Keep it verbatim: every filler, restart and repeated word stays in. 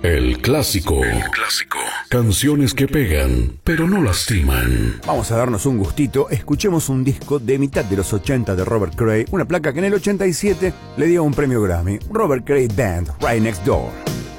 El clásico. El clásico. Canciones que pegan, pero no lastiman. Vamos a darnos un gustito. Escuchemos un disco de mitad de los ochenta de Robert Cray. Una placa que en el ochenta y siete le dio un premio Grammy. Robert Cray Band, Right Next Door.